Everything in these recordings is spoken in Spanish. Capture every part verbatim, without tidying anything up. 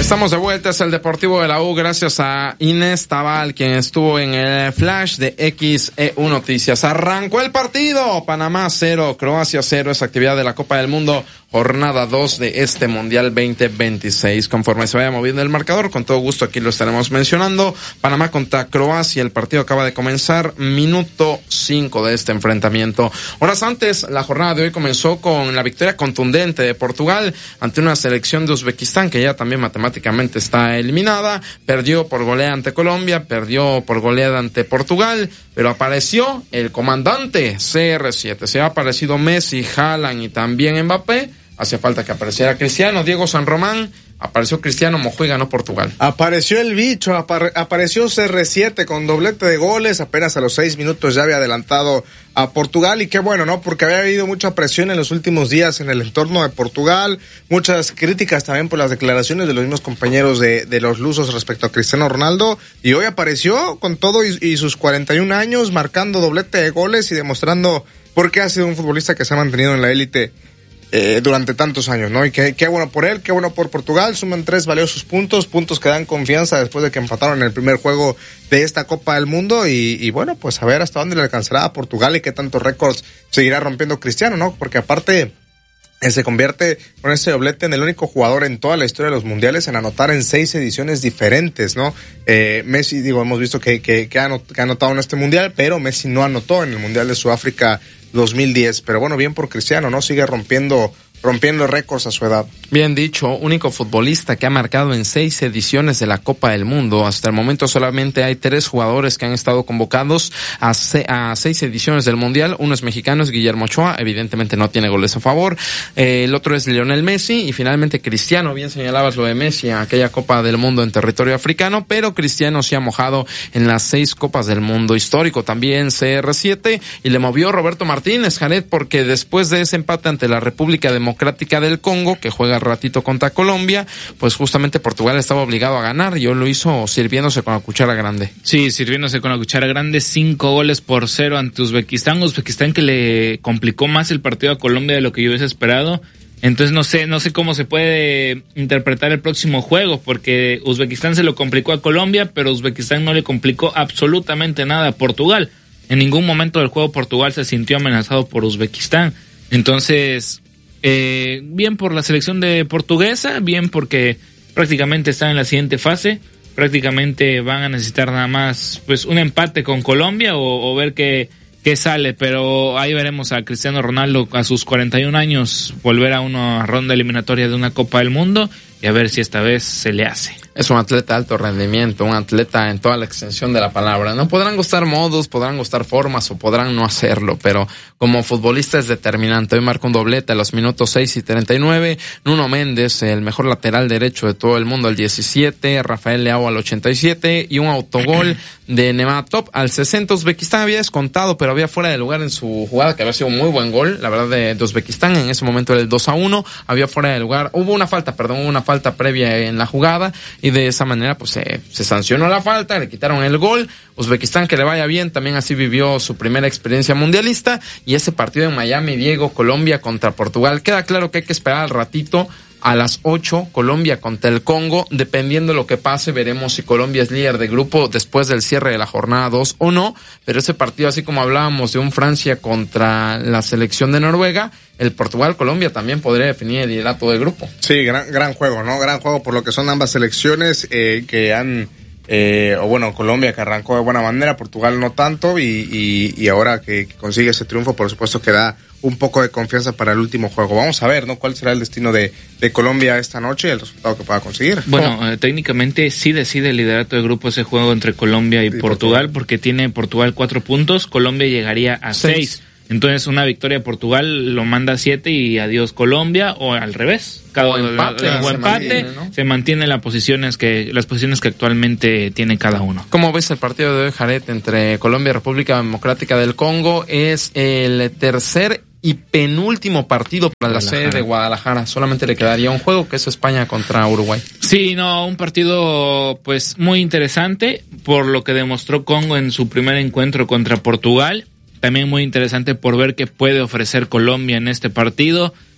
Estamos de vuelta, es el Deportivo de la U, gracias a Inés Tabal, quien estuvo en el flash de X E U Noticias. Arrancó el partido, Panamá cero, Croacia cero, es actividad de la Copa del Mundo, jornada dos de este Mundial veinte veintiséis. Conforme se vaya moviendo el marcador, con todo gusto aquí lo estaremos mencionando. Panamá contra Croacia, el partido acaba de comenzar, minuto cinco de este enfrentamiento. Horas antes, la jornada de hoy comenzó con la victoria contundente de Portugal ante una selección de Uzbekistán que ya también matemáticamente está eliminada. Perdió por goleada ante Colombia, perdió por goleada ante Portugal, pero apareció el comandante C R siete. Se ha aparecido Messi, Haaland y también Mbappé. Hacía falta que apareciera Cristiano, Diego San Román. Apareció Cristiano, mojó y ganó Portugal. Apareció el bicho, apar- apareció C R siete con doblete de goles, apenas a los seis minutos ya había adelantado a Portugal, y qué bueno, ¿no? Porque había habido mucha presión en los últimos días en el entorno de Portugal, muchas críticas también por las declaraciones de los mismos compañeros de, de los lusos respecto a Cristiano Ronaldo, y hoy apareció con todo y, y sus cuarenta y un años, marcando doblete de goles y demostrando por qué ha sido un futbolista que se ha mantenido en la élite Eh, durante tantos años, ¿no? Y qué, qué bueno por él, qué bueno por Portugal. Suman tres valiosos puntos, puntos que dan confianza después de que empataron en el primer juego de esta Copa del Mundo, y, y bueno, pues a ver hasta dónde le alcanzará a Portugal y qué tantos récords seguirá rompiendo Cristiano, ¿no? Porque aparte él se convierte con ese doblete en el único jugador en toda la historia de los mundiales en anotar en seis ediciones diferentes, ¿no? Eh, Messi, digo, hemos visto que, que, que, ha anot- que ha anotado en este mundial, pero Messi no anotó en el Mundial de Sudáfrica dos mil diez, pero bueno, bien por Cristiano, ¿no? Sigue rompiendo rompiendo récords a su edad. Bien dicho, único futbolista que ha marcado en seis ediciones de la Copa del Mundo. Hasta el momento solamente hay tres jugadores que han estado convocados a, se, a seis ediciones del Mundial. Uno es mexicano, es Guillermo Ochoa, evidentemente no tiene goles a favor. Eh, el otro es Lionel Messi, y finalmente Cristiano. Bien señalabas lo de Messi, aquella Copa del Mundo en territorio africano, pero Cristiano se ha mojado en las seis Copas del Mundo. Histórico también C R siete, y le movió Roberto Martínez, Jared, porque después de ese empate ante la República Democrática del Congo, que juega ratito contra Colombia, pues justamente Portugal estaba obligado a ganar, y hoy lo hizo sirviéndose con la cuchara grande. Sí, sirviéndose con la cuchara grande, cinco goles por cero ante Uzbekistán, Uzbekistán que le complicó más el partido a Colombia de lo que yo hubiese esperado. Entonces no sé, no sé cómo se puede interpretar el próximo juego, porque Uzbekistán se lo complicó a Colombia, pero Uzbekistán no le complicó absolutamente nada a Portugal. En ningún momento del juego Portugal se sintió amenazado por Uzbekistán. Entonces, Eh, bien por la selección de portuguesa, bien porque prácticamente están en la siguiente fase, prácticamente van a necesitar nada más pues un empate con Colombia o, o ver qué, qué sale, pero ahí veremos a Cristiano Ronaldo a sus cuarenta y un años volver a una ronda eliminatoria de una Copa del Mundo, y a ver si esta vez se le hace. Es un atleta de alto rendimiento, un atleta en toda la extensión de la palabra. No podrán gustar modos, podrán gustar formas o podrán no hacerlo, pero como futbolista es determinante. Hoy marca un doblete a los minutos seis y treinta y nueve. Nuno Méndez, el mejor lateral derecho de todo el mundo, al diecisiete. Rafael Leao al ochenta y siete. Y un autogol de Nematov al sesenta. Uzbekistán había descontado, pero había fuera de lugar en su jugada, que había sido un muy buen gol, la verdad, de, de Uzbekistán. En ese momento era el dos a uno. Había fuera de lugar. Hubo una falta, perdón, hubo una falta previa en la jugada, y de esa manera pues se, se sancionó la falta, le quitaron el gol. Uzbekistán, que le vaya bien, también así vivió su primera experiencia mundialista. Y ese partido en Miami, Diego, Colombia contra Portugal, queda claro que hay que esperar al ratito. A las ocho, Colombia contra el Congo. Dependiendo de lo que pase, veremos si Colombia es líder de grupo después del cierre de la jornada dos o no. Pero ese partido, así como hablábamos de un Francia contra la selección de Noruega, el Portugal-Colombia también podría definir el liderato de grupo. Sí, gran, gran juego, ¿no? Gran juego por lo que son ambas selecciones eh, que han... Eh, o bueno, Colombia que arrancó de buena manera, Portugal no tanto, y, y, y ahora que, que consigue ese triunfo, por supuesto que da un poco de confianza para el último juego. Vamos a ver, ¿no? ¿Cuál será el destino de, de Colombia esta noche y el resultado que pueda conseguir? Bueno, oh. eh, técnicamente sí decide el liderato de grupo ese juego entre Colombia y, y Portugal, Portugal, porque tiene Portugal cuatro puntos, Colombia llegaría a seis. seis. Entonces una victoria de Portugal lo manda a siete y adiós Colombia, o al revés. Cada o empate, o empate mantiene, ¿no? Se mantiene las posiciones que las posiciones que actualmente tiene cada uno. ¿Cómo ves el partido de hoy, Jared, entre Colombia y República Democrática del Congo? Es el tercer y penúltimo partido para la sede de Guadalajara. Solamente le quedaría un juego, que es España contra Uruguay. Sí, no, un partido pues muy interesante por lo que demostró Congo en su primer encuentro contra Portugal. También muy interesante por ver qué puede ofrecer Colombia en este partido.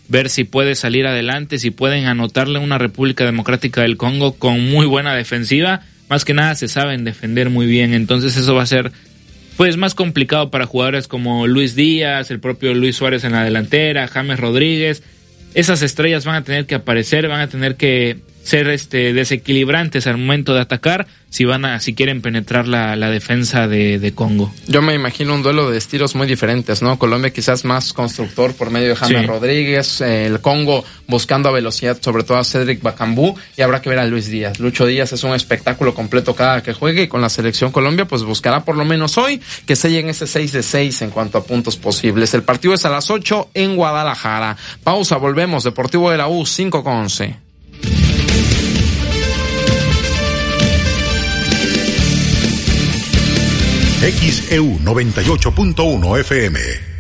ver si puede salir adelante, si pueden anotarle una República Democrática del Congo con muy buena defensiva. Más que nada se saben defender muy bien, entonces eso va a ser pues más complicado para jugadores como Luis Díaz, el propio Luis Suárez en la delantera, James Rodríguez. Esas estrellas van a tener que aparecer, van a tener que ser este desequilibrantes al momento de atacar si van a si quieren penetrar la, la defensa de, de Congo. Yo me imagino un duelo de estilos muy diferentes, ¿no? Colombia quizás más constructor por medio de James sí. Rodríguez, eh, el Congo buscando a velocidad, sobre todo a Cedric Bakambu, y habrá que ver a Luis Díaz. Lucho Díaz es un espectáculo completo cada que juegue, y con la selección Colombia pues buscará por lo menos hoy que sellen ese seis de seis en cuanto a puntos posibles. El partido es a las ocho en Guadalajara. Pausa, volvemos. Deportivo de la U, cinco con once. X E U noventa y ocho punto uno F M.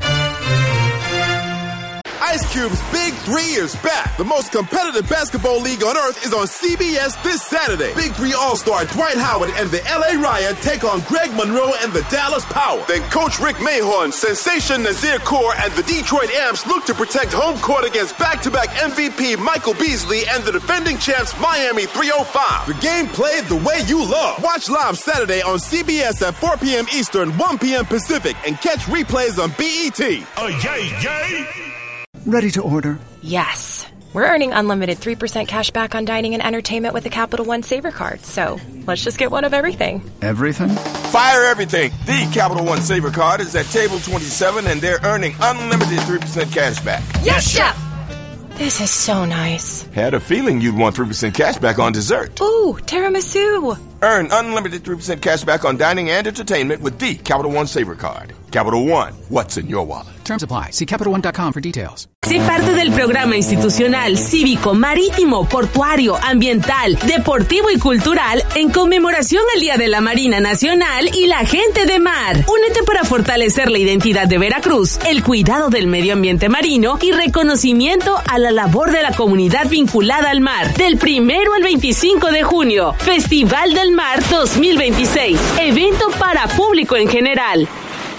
Ice Cube's Big Three is back. The most competitive basketball league on earth is on C B S this Saturday. Big Three All-Star Dwight Howard and the L A Riot take on Greg Monroe and the Dallas Power. Then Coach Rick Mahorn, Sensation Nazir Kaur, and the Detroit Amps look to protect home court against back-to-back M V P Michael Beasley and the defending champs Miami three oh five. The game played the way you love. Watch live Saturday on C B S at four p.m. Eastern, one p.m. Pacific, and catch replays on B E T. Oh, yay, yay! Ready to order? Yes. We're earning unlimited three percent cash back on dining and entertainment with the Capital One Saver Card. So let's just get one of everything. Everything? Fire everything. The Capital One Saver Card is at table twenty-seven, and they're earning unlimited three percent cash back. Yes, Chef! This is so nice. Had a feeling you'd want three percent cash back on dessert. Ooh, tiramisu. Earn unlimited three percent cash back on dining and entertainment with the Capital One Saver Card. Capital One, what's in your wallet? Terms apply. See Capital One dot com for details. Sé parte del programa institucional, cívico, marítimo, portuario, ambiental, deportivo y cultural en conmemoración al Día de la Marina Nacional y la Gente de Mar. Únete para fortalecer la identidad de Veracruz, el cuidado del medio ambiente marino y reconocimiento a la labor de la comunidad vinculada al mar. Del primero al veinticinco de junio, Festival del Mar dos mil veintiséis. Evento para público en general.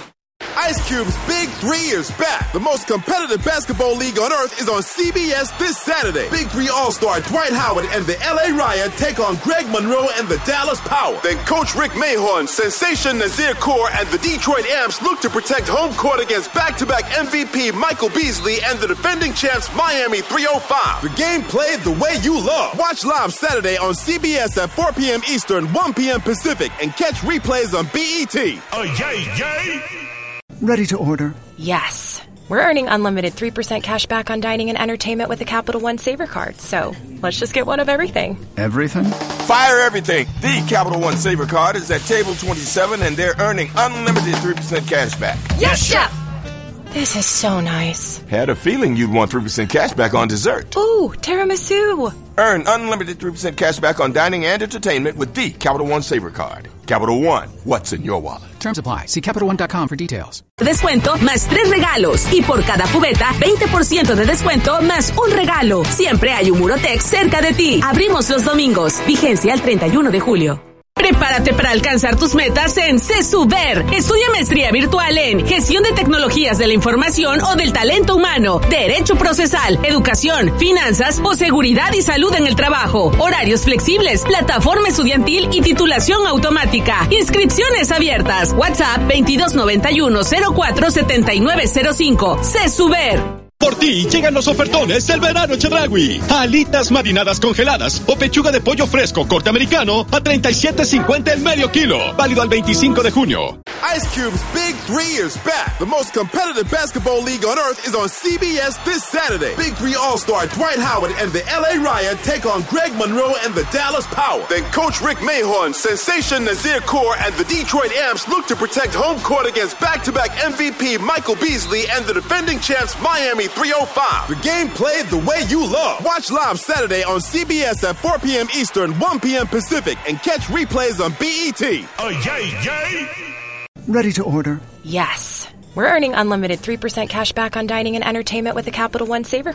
Ice Cube's Big Three is back. The most competitive basketball league on earth is on C B S this Saturday. Big Three All-Star Dwight Howard and the L A Riot take on Greg Monroe and the Dallas Power. Then Coach Rick Mahorn, Sensation Nazir Kaur, and the Detroit Amps look to protect home court against back-to-back M V P Michael Beasley and the defending champs Miami three oh five. The game played the way you love. Watch live Saturday on C B S at four p.m. Eastern, one p.m. Pacific, and catch replays on B E T. Oh, yay, yay! Ready to order? Yes. We're earning unlimited three percent cash back on dining and entertainment with the Capital One Saver Card. So let's just get one of everything. Everything? Fire everything. The Capital One Saver Card is at table twenty-seven, and they're earning unlimited three percent cash back. Yes, Chef! This is so nice. Had a feeling you'd want three percent cash back on dessert. Ooh, tiramisu. Earn unlimited three percent cash back on dining and entertainment with the Capital One Saver Card. Capital One, what's in your wallet? Terms apply. See Capital One dot com for details. Descuento más tres regalos. Y por cada cubeta, veinte por ciento de descuento más un regalo. Siempre hay un Murotex cerca de ti. Abrimos los domingos. Vigencia el treinta y uno de julio. Prepárate para alcanzar tus metas en CESUBER. Estudia maestría virtual en Gestión de Tecnologías de la Información o del Talento Humano, Derecho Procesal, Educación, Finanzas o Seguridad y Salud en el Trabajo. Horarios flexibles, plataforma estudiantil y titulación automática. Inscripciones abiertas. WhatsApp veintidós noventa y uno cero cuatro setenta y nueve cero cinco. CESUBER. Por ti llegan los ofertones del verano Chedraui. Alitas marinadas congeladas o pechuga de pollo fresco corte americano a treinta y siete cincuenta el medio kilo. Válido al veinticinco de junio. Ice Cube's Big Three is back. The most competitive basketball league on earth is on C B S this Saturday. Big Three All-Star Dwight Howard and the L A Riot take on Greg Monroe and the Dallas Power. Then Coach Rick Mahorn, Sensation Nazir Kaur, and the Detroit Amps look to protect home court against back-to-back M V P Michael Beasley and the defending champs Miami three oh five. The game played the way you love. Watch live Saturday on C B S at four p.m. Eastern, one p.m. Pacific, and catch replays on B E T. Oh, yay, yay! Ready to order? Yes. We're earning unlimited three percent cash back on dining and entertainment with the Capital One Saver